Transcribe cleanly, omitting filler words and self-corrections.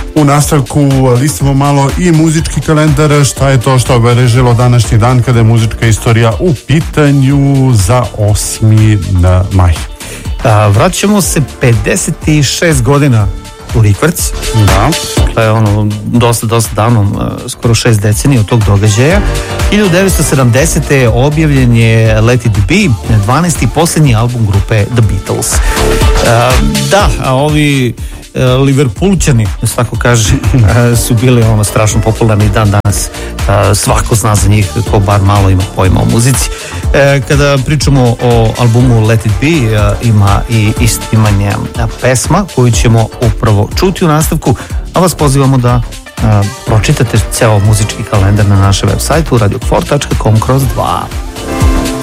U nastavku listamo malo i muzički kalendar, šta je to što obeležilo današnji dan kada je muzička istorija u pitanju za 8. maj. Vraćamo se 56 godina u rikverc. Da. To je dosta davno, skoro 6 decenija od tog događaja. 1970. objavljen je Let It Be, 12. posljednji album grupe The Beatles. Ovi Liverpoolčani, da se tako kaže, su bili strašno popularni dan danas. Svako zna za njih, ko bar malo ima pojma o muzici. Kada pričamo o albumu Let It Be, ima i istimanje pesma koju ćemo upravo čuti u nastavku, a vas pozivamo da pročitate ceo muzički kalendar na našem web sajtu radiokfor.com/2.